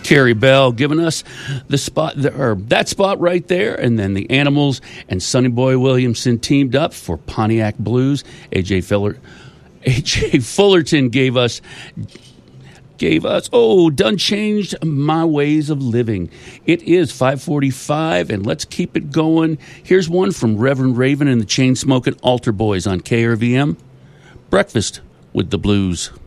Carrie Bell giving us the spot, or that spot right there, and then the Animals and Sonny Boy Williamson teamed up for Pontiac Blues. AJ Fullerton gave us Done Changed My Ways of Living. It is 5:45, and let's keep it going. Here's one from Reverend Raven and the Chain Smoking Altar Boys on KRVM. Breakfast with the Blues.